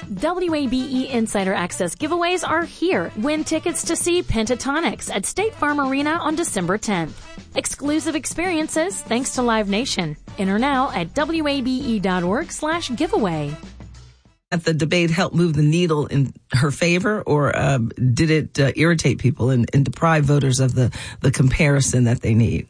WABE Insider Access giveaways are here. Win tickets to see Pentatonix at State Farm Arena on December 10th. Exclusive experiences thanks to Live Nation. Enter now at wabe.org/giveaway. At the debate help move the needle in her favor, or did it irritate people and deprive voters of the comparison that they need?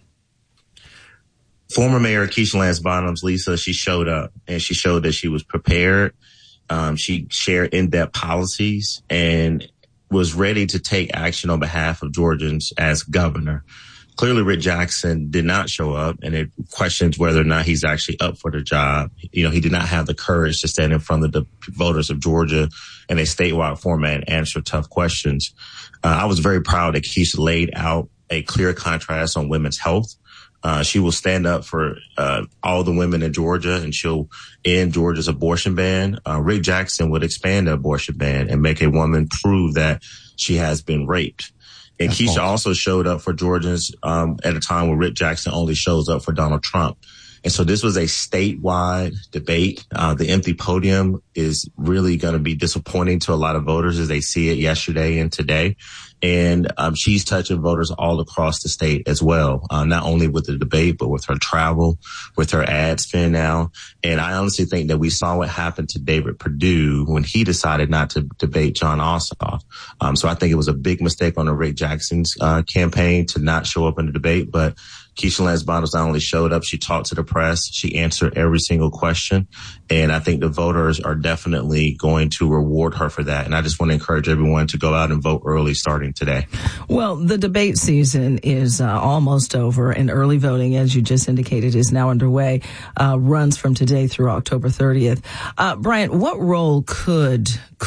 Former Mayor Keisha Lance Bottoms, Lisa, she showed up and she showed that she was prepared. She shared in-depth policies and was ready to take action on behalf of Georgians as governor. Clearly, Rick Jackson did not show up, and it questions whether or not he's actually up for the job. You know, he did not have the courage to stand in front of the voters of Georgia in a statewide format and answer tough questions. I was very proud that Keisha laid out a clear contrast on women's health. She will stand up for all the women in Georgia, and she'll end Georgia's abortion ban. Rick Jackson would expand the abortion ban and make a woman prove that she has been raped. And that's Keisha also showed up for Georgians at a time when Rick Jackson only shows up for Donald Trump. And so this was a statewide debate. The empty podium is really going to be disappointing to a lot of voters as they see it yesterday and today. And she's touching voters all across the state as well, not only with the debate, but with her travel, with her ad spend now. And I honestly think that we saw what happened to David Perdue when he decided not to debate Jon Ossoff. So I think it was a big mistake on the Rick Jackson's campaign to not show up in the debate. But Keisha Lance Bottoms not only showed up, she talked to the press, she answered every single question. And I think the voters are definitely going to reward her for that. And I just want to encourage everyone to go out and vote early starting today. Well, the debate season is almost over, and early voting, as you just indicated, is now underway, runs from today through October 30th. Bryant, what role could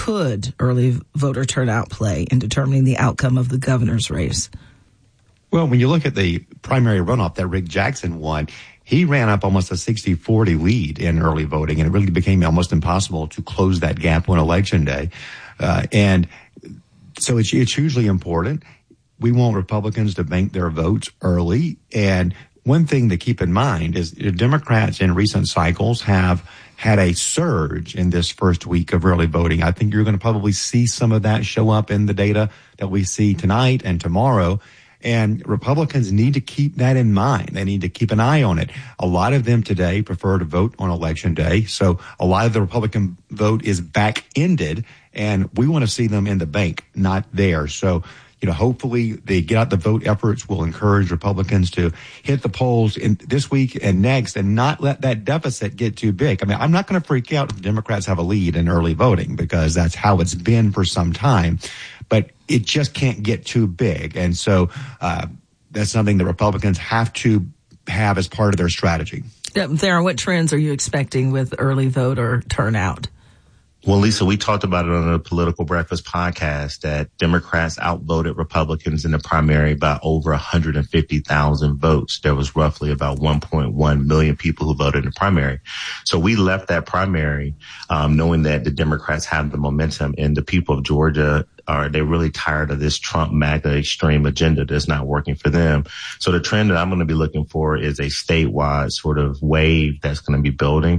early voter turnout play in determining the outcome of the governor's race? Well, when you look at the primary runoff that Rick Jackson won, he ran up almost a 60-40 lead in early voting, and it really became almost impossible to close that gap on Election Day. And so it's hugely important. We want Republicans to bank their votes early. And one thing to keep in mind is Democrats in recent cycles have had a surge in this first week of early voting. I think you're going to probably see some of that show up in the data that we see tonight and tomorrow. And Republicans need to keep that in mind. They need to keep an eye on it. A lot of them today prefer to vote on Election Day. So a lot of the Republican vote is back-ended, and we want to see them in the bank, not there. So, hopefully the get out the vote efforts will encourage Republicans to hit the polls in this week and next and not let that deficit get too big. I mean, I'm not going to freak out if the Democrats have a lead in early voting because that's how it's been for some time. But it just can't get too big. And so that's something that Republicans have to have as part of their strategy. Theron, what trends are you expecting with early voter turnout? Well, Lisa, we talked about it on the Political Breakfast podcast that Democrats outvoted Republicans in the primary by over 150,000 votes. There was roughly about 1.1 million people who voted in the primary. So we left that primary knowing that the Democrats have the momentum, and the people of Georgia they're really tired of this Trump MAGA extreme agenda that's not working for them. So the trend that I'm going to be looking for is a statewide sort of wave that's going to be building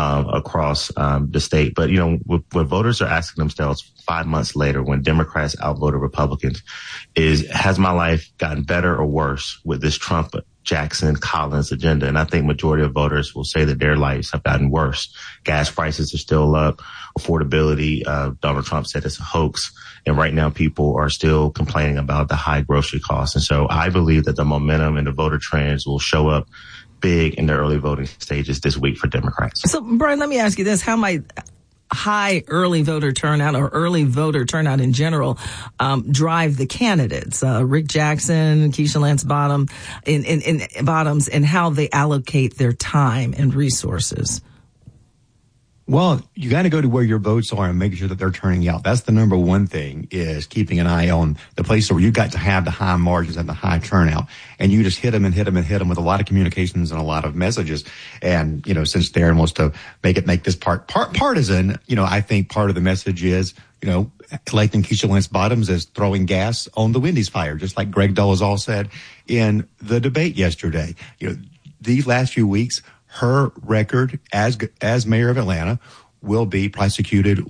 across the state. But, what voters are asking themselves 5 months later when Democrats outvoted Republicans is, has my life gotten better or worse with this Trump Jackson Collins agenda? And I think majority of voters will say that their lives have gotten worse. Gas prices are still up. Affordability, Donald Trump said it's a hoax. And right now people are still complaining about the high grocery costs. And so I believe that the momentum and the voter trends will show up big in the early voting stages this week for Democrats. So, Brian, let me ask you this. How might high early voter turnout or early voter turnout in general drive the candidates, Rick Jackson, Keisha Lance Bottoms, and how they allocate their time and resources? Well, you got to go to where your votes are and make sure that they're turning out. That's the number one thing, is keeping an eye on the places where you've got to have the high margins and the high turnout. And you just hit them and hit them and hit them with a lot of communications and a lot of messages. And, since Darren wants to make this part partisan, I think part of the message is, electing Keisha Lance Bottoms is throwing gas on the Wendy's fire, just like Greg Dolezal said in the debate yesterday. These last few weeks, her record as mayor of Atlanta will be prosecuted